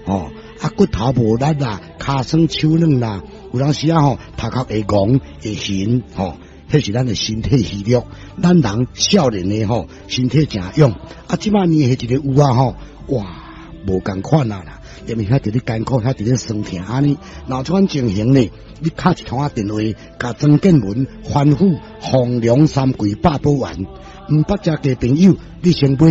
哦，啊骨头无力啦，骹酸手软啦，有当时啊吼头壳会戆会晕吼。迄是咱的身体虚弱，咱人少年的吼身体诚勇，啊，即摆年迄一个有啊吼，哇，无共款啊啦，因为遐伫咧艰苦，遐伫咧酸痛安尼，若这款情形呢，你敲一通电话，甲曾建文、反复、洪良三桂八宝丸，毋捌食嘅朋友，你先买